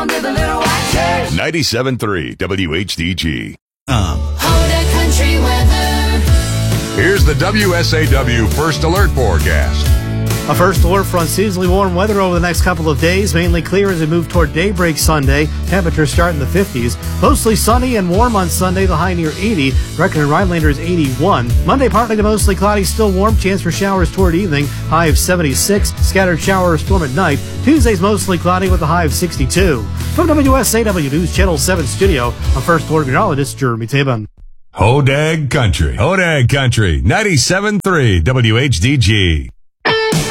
down to the little white church. 97.3 WHDG. Hoda Country weather. Here's the WSAW First Alert forecast. A first alert for unseasonably warm weather over the next couple of days. Mainly clear as we move toward daybreak Sunday. Temperatures start in the 50s. Mostly sunny and warm on Sunday, the high near 80. Record in Rhinelander is 81. Monday, partly to mostly cloudy, still warm. Chance for showers toward evening. High of 76. Scattered shower or storm at night. Tuesday's mostly cloudy with a high of 62. From WSAW News Channel 7 studio, I'm First Alert meteorologist Jeremy Taban. Hodag Country. 97.3 WHDG.